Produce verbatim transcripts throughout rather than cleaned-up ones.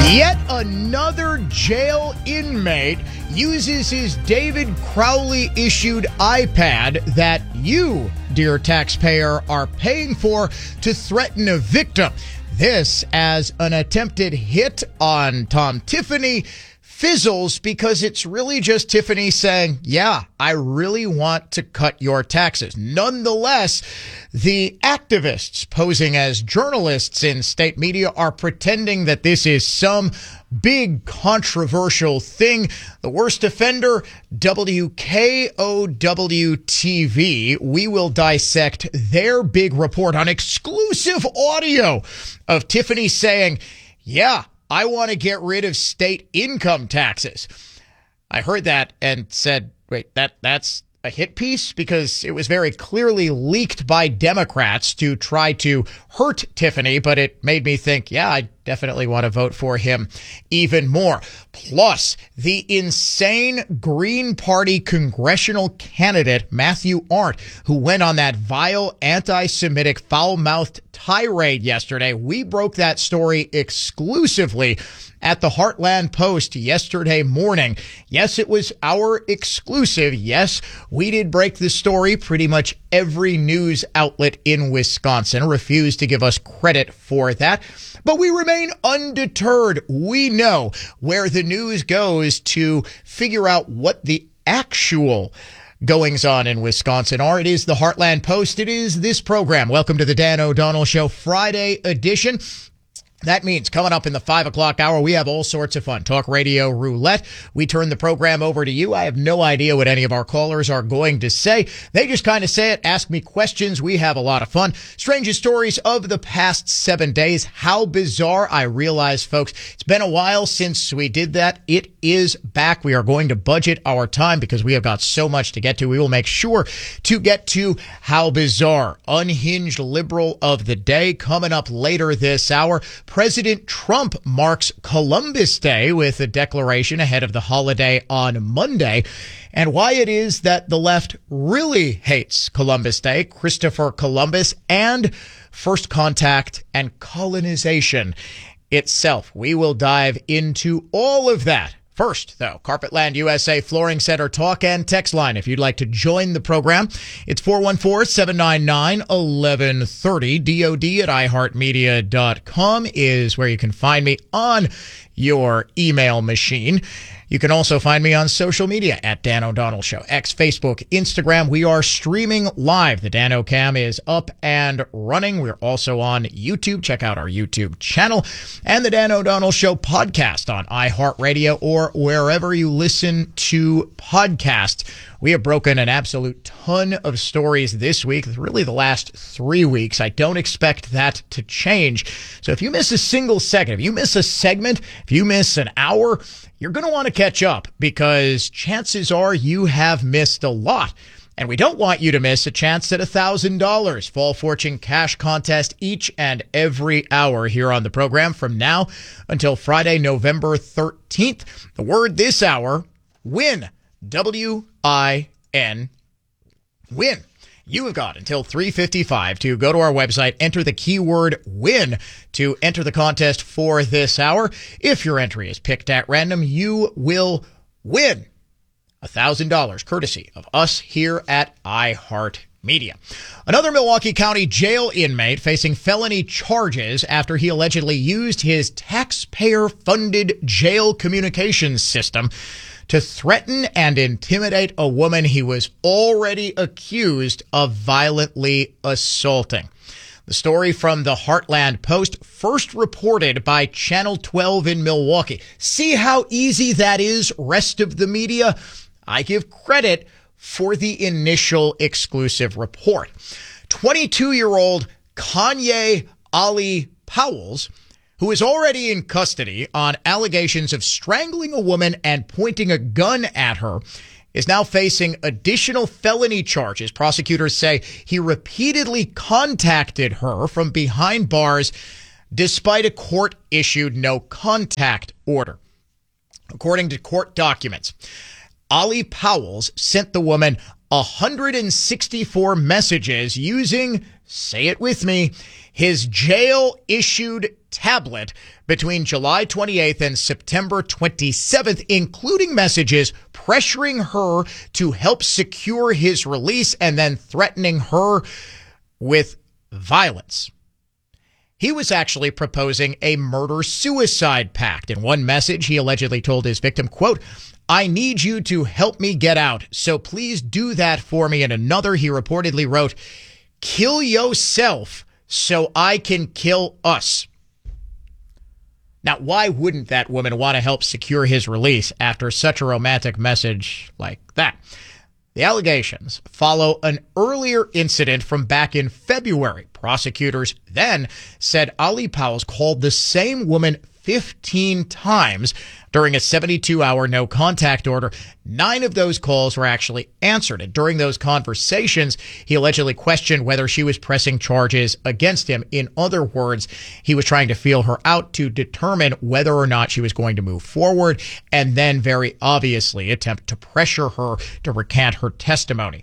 Yet another jail inmate uses his David Crowley-issued iPad that you, dear taxpayer, are paying for to threaten a victim. This as an attempted hit on Tom Tiffany fizzles because it's really just Tiffany saying, yeah, I really want to cut your taxes. Nonetheless, the activists posing as journalists in state media are pretending that this is some big controversial thing. The worst offender, W K O W T V. We will dissect their big report on exclusive audio of Tiffany saying, yeah, I want to get rid of state income taxes. I heard that and said, wait, that that's a hit piece? Because it was very clearly leaked by Democrats to try to hurt Tiffany, but it made me think, yeah, I definitely want to vote for him even more. Plus, the insane Green Party congressional candidate, Matthew Arndt, who went on that vile anti-Semitic foul-mouthed tirade yesterday. We broke that story exclusively at the Heartland Post yesterday morning. Yes, it was our exclusive. Yes, we did break the story. Pretty much every news outlet in Wisconsin refused to give us credit for that. But we remain undeterred. We know where the news goes to figure out what the actual goings on in Wisconsin are. It is the Heartland Post. It is this program. Welcome to the Dan O'Donnell Show Friday edition. That means coming up in the five o'clock hour, we have all sorts of fun. Talk radio roulette. We turn the program over to you. I have no idea what any of our callers are going to say. They just kind of say it, ask me questions. We have a lot of fun. Strangest stories of the past seven days. How bizarre. I realize, folks, it's been a while since we did that. It is back. We are going to budget our time because we have got so much to get to. We will make sure to get to How Bizarre. Unhinged liberal of the day coming up later this hour. President Trump marks Columbus Day with a declaration ahead of the holiday on Monday, and why it is that the left really hates Columbus Day, Christopher Columbus, and first contact and colonization itself. We will dive into all of that. First, though, Carpetland U S A Flooring Center talk and text line. If you'd like to join the program, it's four one four, seven nine nine, one one three zero. D O D at i heart media dot com is where you can find me on your email machine. You can also find me on social media at Dan O'Donnell Show, X, Facebook, Instagram. We are streaming live. The Dan O'Cam is up and running. We're also on YouTube. Check out our YouTube channel and the Dan O'Donnell Show podcast on iHeartRadio or wherever you listen to podcasts. We have broken an absolute ton of stories this week, really the last three weeks. I don't expect that to change. So if you miss a single second, if you miss a segment, if you miss an hour, you're going to want to catch up because chances are you have missed a lot. And we don't want you to miss a chance at one thousand dollars Fall Fortune cash contest each and every hour here on the program from now until Friday, November thirteenth. The word this hour, win. W I N. Win. You have got until three fifty-five to go to our website, enter the keyword WIN to enter the contest for this hour. If your entry is picked at random, you will win one thousand dollars courtesy of us here at iHeartMedia. Another Milwaukee County jail inmate facing felony charges after he allegedly used his taxpayer-funded jail communications system to threaten and intimidate a woman he was already accused of violently assaulting. The story from the Heartland Post, first reported by Channel twelve in Milwaukee. See how easy that is, rest of the media? I give credit for the initial exclusive report. twenty-two-year-old Kanye Ali Powells, who is already in custody on allegations of strangling a woman and pointing a gun at her, is now facing additional felony charges. Prosecutors say he repeatedly contacted her from behind bars despite a court-issued no-contact order. According to court documents, Ali Powells sent the woman one hundred sixty-four messages using, say it with me, his jail-issued tablet between July twenty-eighth and September twenty-seventh, including messages pressuring her to help secure his release and then threatening her with violence. He was actually proposing a murder-suicide pact. In one message, he allegedly told his victim, quote, "I need you to help me get out, so please do that for me." In another, he reportedly wrote, "Kill yourself so I can kill us." Now, why wouldn't that woman want to help secure his release after such a romantic message like that? The allegations follow an earlier incident from back in February. Prosecutors then said Ali Powell called the same woman fifteen times during a seventy-two hour no contact order. Nine of those calls were actually answered. And during those conversations, he allegedly questioned whether she was pressing charges against him. In other words, he was trying to feel her out to determine whether or not she was going to move forward, and then very obviously attempt to pressure her to recant her testimony.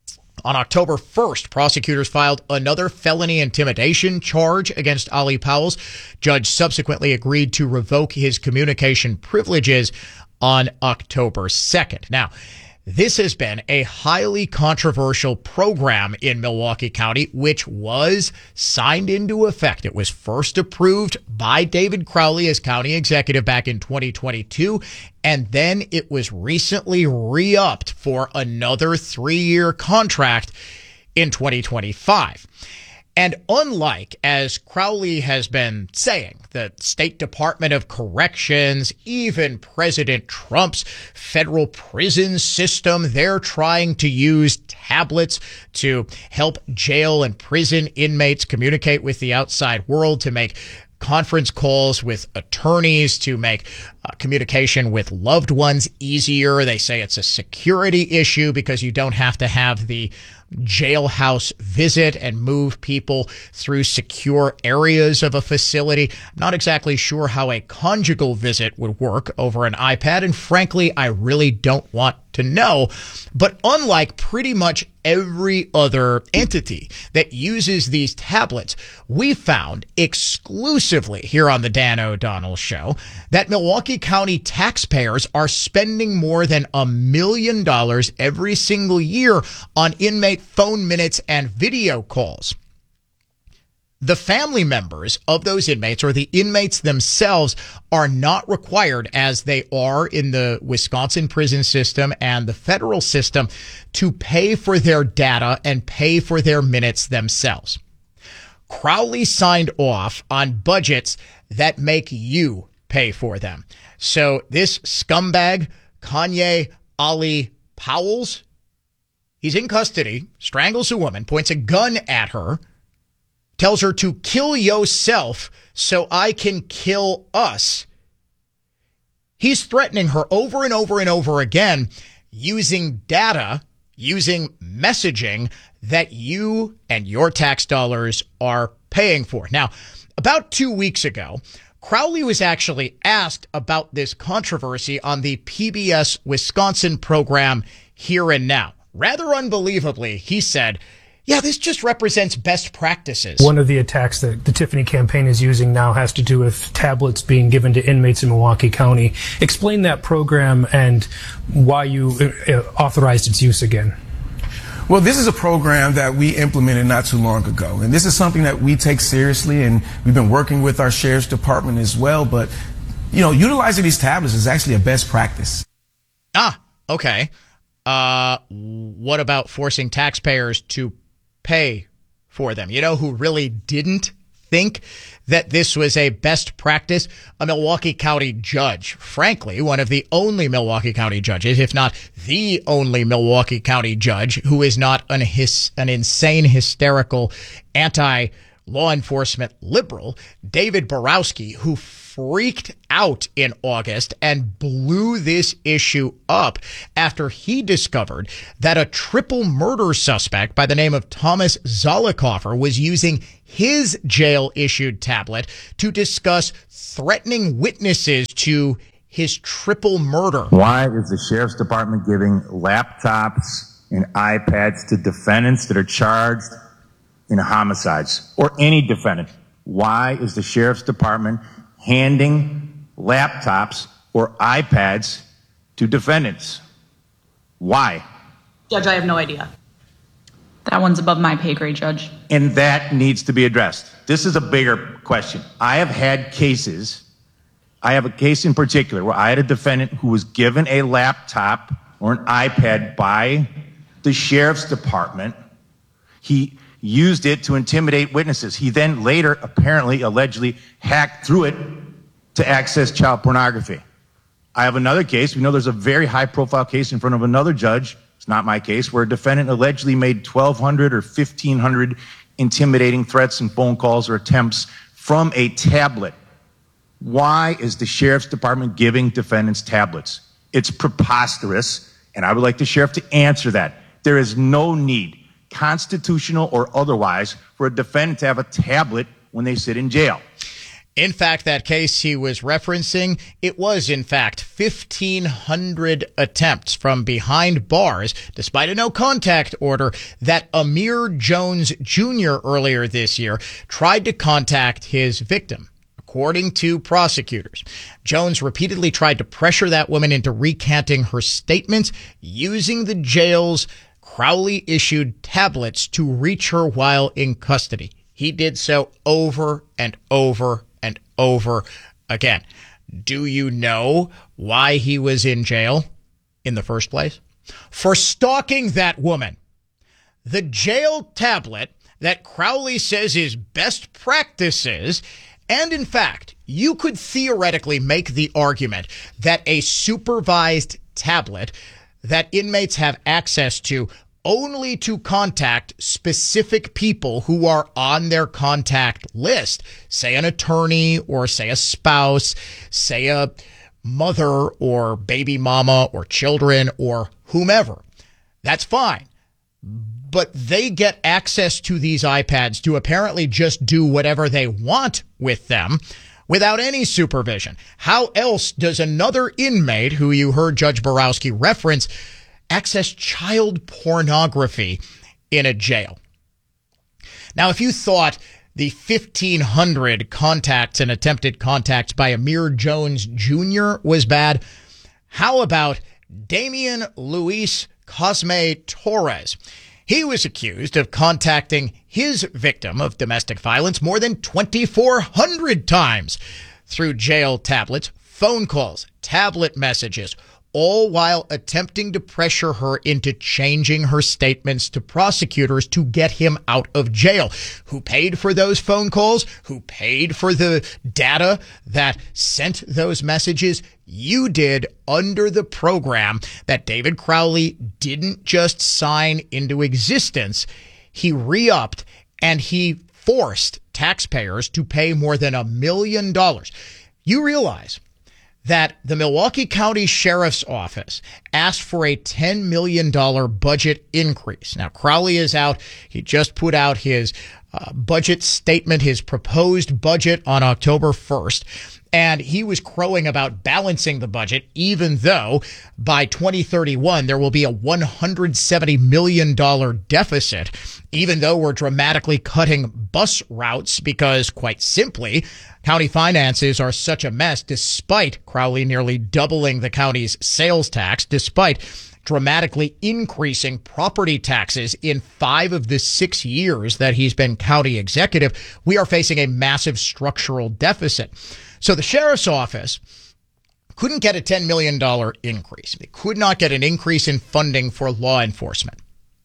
On October first, prosecutors filed another felony intimidation charge against Ali Powell. Judge subsequently agreed to revoke his communication privileges on October second. Now, this has been a highly controversial program in Milwaukee County, which was signed into effect. It was first approved by David Crowley as county executive back in twenty twenty-two, and then it was recently re-upped for another three-year contract in twenty twenty-five. And unlike, as Crowley has been saying, the State Department of Corrections, even President Trump's federal prison system, they're trying to use tablets to help jail and prison inmates communicate with the outside world, to make conference calls with attorneys, to make uh, communication with loved ones easier. They say it's a security issue because you don't have to have the jailhouse visit and move people through secure areas of a facility. I'm not exactly sure how a conjugal visit would work over an iPad, and frankly, I really don't want to know. But unlike pretty much every other entity that uses these tablets, we found exclusively here on the Dan O'Donnell Show that Milwaukee County taxpayers are spending more than a million dollars every single year on inmate phone minutes and video calls. The family members of those inmates, or the inmates themselves, are not required, as they are in the Wisconsin prison system and the federal system, to pay for their data and pay for their minutes themselves. Crowley signed off on budgets that make you pay for them. So this scumbag, Kanye Ali Powell, he's in custody, strangles a woman, points a gun at her, tells her to kill yourself so I can kill us. He's threatening her over and over and over again using data, using messaging that you and your tax dollars are paying for. Now, about two weeks ago, Crowley was actually asked about this controversy on the P B S Wisconsin program Here and Now. Rather unbelievably, he said, yeah, this just represents best practices. One of the attacks that the Tiffany campaign is using now has to do with tablets being given to inmates in Milwaukee County. Explain that program and why you authorized its use again. Well, this is a program that we implemented not too long ago, and this is something that we take seriously, and we've been working with our sheriff's department as well. But, you know, utilizing these tablets is actually a best practice. Ah, okay. Uh, what about forcing taxpayers to pay for them? You know who really didn't think that this was a best practice? A Milwaukee County judge. Frankly, one of the only Milwaukee County judges, if not the only Milwaukee County judge, who is not an, his, an insane, hysterical, anti-law enforcement liberal, David Borowski, who freaked out in August and blew this issue up after he discovered that a triple murder suspect by the name of Thomas Zollicoffer was using his jail-issued tablet to discuss threatening witnesses to his triple murder. Why is the sheriff's department giving laptops and iPads to defendants that are charged in homicides, or any defendant? Why is the sheriff's department handing laptops or iPads to defendants? Why? Judge, I have no idea. That one's above my pay grade, Judge. And that needs to be addressed. This is a bigger question. I have had cases, I have a case in particular where I had a defendant who was given a laptop or an iPad by the sheriff's department. He used it to intimidate witnesses. He then later, apparently, allegedly hacked through it to access child pornography. I have another case. We know there's a very high-profile case in front of another judge. It's not my case, where a defendant allegedly made twelve hundred or fifteen hundred intimidating threats and phone calls or attempts from a tablet. Why is the sheriff's department giving defendants tablets? It's preposterous, and I would like the sheriff to answer that. There is no need, constitutional or otherwise, for a defendant to have a tablet when they sit in jail. In fact, that case he was referencing, it was, in fact, fifteen hundred attempts from behind bars, despite a no-contact order, that Amir Jones Junior earlier this year tried to contact his victim. According to prosecutors, Jones repeatedly tried to pressure that woman into recanting her statements using the jail's Crowley-issued tablets to reach her while in custody. He did so over and over and over again. Do you know why he was in jail in the first place? For stalking that woman. The jail tablet that Crowley says is best practices. And in fact, you could theoretically make the argument that a supervised tablet that inmates have access to only to contact specific people who are on their contact list, say an attorney or say a spouse, say a mother or baby mama or children or whomever. That's fine. But they get access to these iPads to apparently just do whatever they want with them without any supervision. How else does another inmate, who you heard Judge Borowski reference, access child pornography in a jail? Now, if you thought the fifteen hundred contacts and attempted contacts by Amir Jones Junior was bad, how about Damian Luis Cosme Torres? He was accused of contacting his victim of domestic violence more than twenty-four hundred times through jail tablets, phone calls, tablet messages, all while attempting to pressure her into changing her statements to prosecutors to get him out of jail. Who paid for those phone calls? Who paid for the data that sent those messages? You did, under the program that David Crowley didn't just sign into existence. He re-upped and he forced taxpayers to pay more than a million dollars. You realize that the Milwaukee County Sheriff's Office asked for a ten million dollars budget increase. Now, Crowley is out. He just put out his uh, budget statement, his proposed budget on October first. And he was crowing about balancing the budget, even though by twenty thirty-one, there will be a one hundred seventy million dollars deficit, even though we're dramatically cutting bus routes because, quite simply, county finances are such a mess, despite Crowley nearly doubling the county's sales tax, despite dramatically increasing property taxes in five of the six years that he's been county executive. We are facing a massive structural deficit. So the sheriff's office couldn't get a ten million dollars increase. They could not get an increase in funding for law enforcement.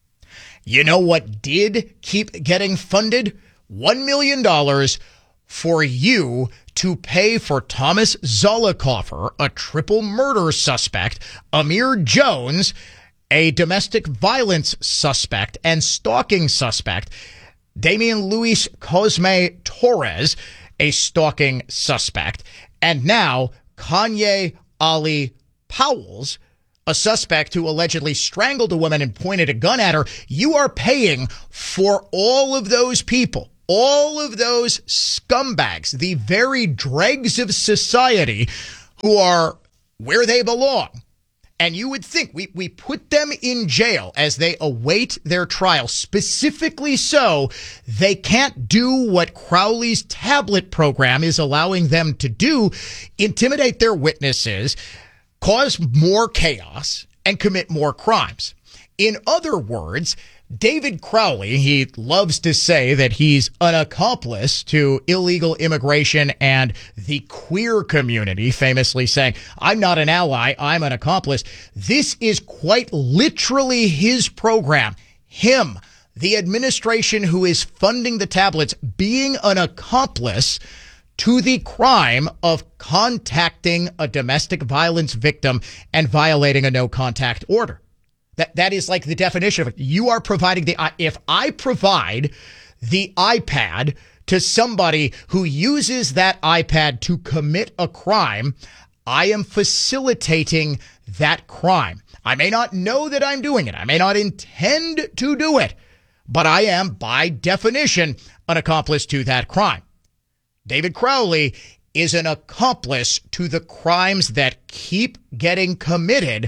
You know what did keep getting funded? one million dollars for you to pay for Thomas Zollicoffer, a triple murder suspect, Amir Jones, a domestic violence suspect and stalking suspect, Damian Luis Cosme Torres, a stalking suspect, and now Kanye Ali Powell's, a suspect who allegedly strangled a woman and pointed a gun at her. You are paying for all of those people, all of those scumbags, the very dregs of society who are where they belong. And you would think we, we put them in jail as they await their trial, specifically so they can't do what Crowley's tablet program is allowing them to do, intimidate their witnesses, cause more chaos, and commit more crimes. In other words, David Crowley, he loves to say that he's an accomplice to illegal immigration and the queer community, famously saying, I'm not an ally, I'm an accomplice. This is quite literally his program. Him, the administration who is funding the tablets, being an accomplice to the crime of contacting a domestic violence victim and violating a no-contact order. That that is like the definition of it. You are providing the, if I provide the iPad to somebody who uses that iPad to commit a crime, I am facilitating that crime. I may not know that I'm doing it. I may not intend to do it, but I am by definition an accomplice to that crime. David Crowley is an accomplice to the crimes that keep getting committed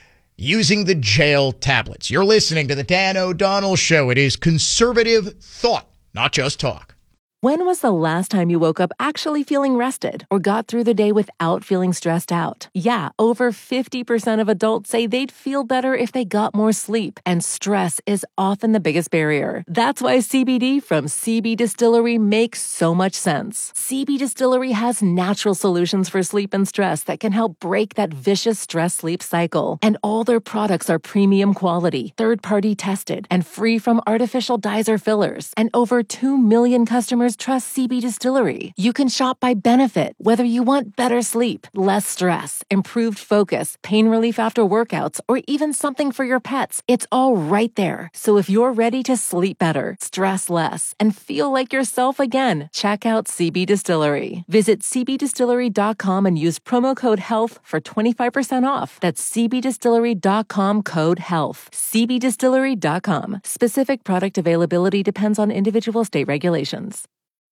using the jail tablets. You're listening to the Dan O'Donnell Show. It is conservative thought, not just talk. When was the last time you woke up actually feeling rested or got through the day without feeling stressed out? Yeah, over fifty percent of adults say they'd feel better if they got more sleep, and stress is often the biggest barrier. That's why C B D from C B Distillery makes so much sense. C B Distillery has natural solutions for sleep and stress that can help break that vicious stress-sleep cycle. And all their products are premium quality, third-party tested, and free from artificial dyes or fillers. And over two million customers trust C B Distillery. You can shop by benefit, whether you want better sleep, less stress, improved focus, pain relief after workouts, or even something for your pets. It's all right there. So if you're ready to sleep better, stress less, and feel like yourself again, check out C B Distillery. Visit c b distillery dot com and use promo code HEALTH for twenty-five percent off. That's c b distillery dot com code HEALTH. c b distillery dot com. Specific product availability depends on individual state regulations.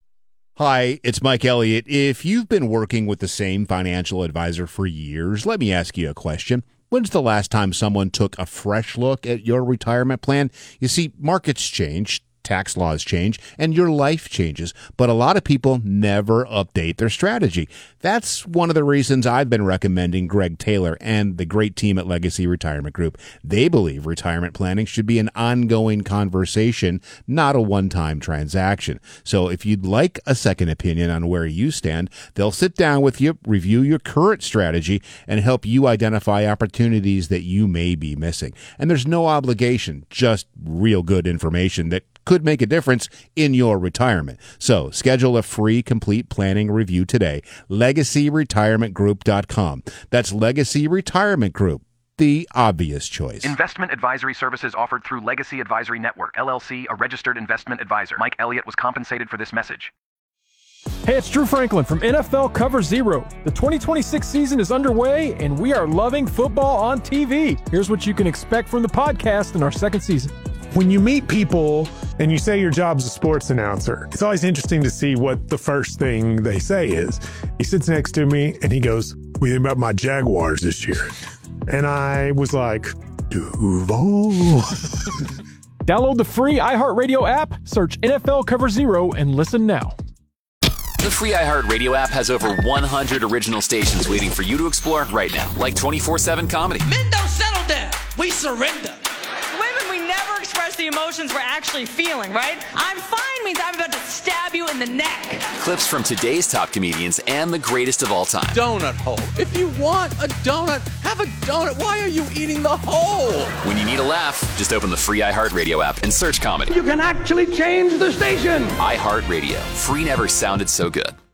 Hi, it's Mike Elliott. If you've been working with the same financial advisor for years, let me ask you a question. When's the last time someone took a fresh look at your retirement plan? You see, markets change, tax laws change, and your life changes, but a lot of people never update their strategy. That's one of the reasons I've been recommending Greg Taylor and the great team at Legacy Retirement Group. They believe retirement planning should be an ongoing conversation, not a one-time transaction. So if you'd like a second opinion on where you stand, they'll sit down with you, review your current strategy, and help you identify opportunities that you may be missing. And there's no obligation, just real good information that could make a difference in your retirement. So schedule a free complete planning review today. legacy retirement group dot com. That's Legacy Retirement Group, the obvious choice. Investment advisory services offered through Legacy Advisory Network, L L C, a registered investment advisor. Mike Elliott was compensated for this message. Hey, it's Drew Franklin from N F L Cover Zero. The twenty twenty-six season is underway, and we are loving football on T V. Here's what you can expect from the podcast in our second season. When you meet people and you say your job's a sports announcer, it's always interesting to see what the first thing they say is. He sits next to me and he goes, "What do you think about my Jaguars this year?" And I was like, Duval. Download the free iHeartRadio app, search N F L Cover Zero, and listen now. The free iHeartRadio app has over one hundred original stations waiting for you to explore right now, like twenty-four seven comedy. Men don't settle down. We surrender. Women, we never express the emotions we're actually feeling, right? I'm fine means I'm about to stab you in the neck. Clips from today's top comedians and the greatest of all time. Donut hole. If you want a donut, have a donut. Why are you eating the hole? When you need a laugh, just open the free iHeartRadio app and search comedy. You can actually change the station. iHeartRadio. Free never sounded so good.